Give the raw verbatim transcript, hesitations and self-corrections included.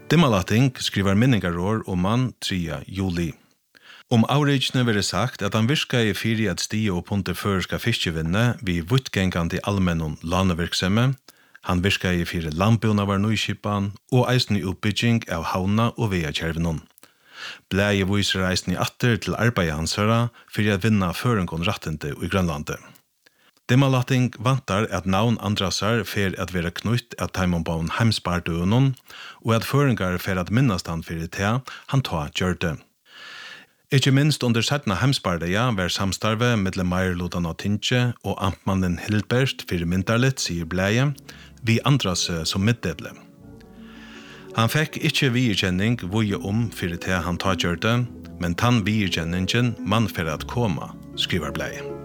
Dimmalating skriver minningarår om man tredje juli. Om avregjene vil sagt at han virka i fyri at stige og punte føreska fiskevinne vi vuttgengande allmennon lanevirksemme, han virka i fyri lampuna var nøyskipan og eisen i utbygging av havna og veakjervenon. Bleie viser eisen i atter til arbeid hansara fyrir at vinna førengon rattende i Grønlandet. Dimmalating vantar at navn andrasar fer at vera knutt at taimonbaun heimspardøunon og at føringar fer at minnast han fyrir te han ta gjørte. Ikke minst under setna heimspardeia var samstarve mellom Meierludan og Tinche og amtmannen Hilbert fyrir myndarlitt, sier Bleie, vi andras som middedle. Han fikk ikke viikjenning voie om fyrir te han ta gjørte, men tann viikjenningen man fyrir at koma, skriver Bleie.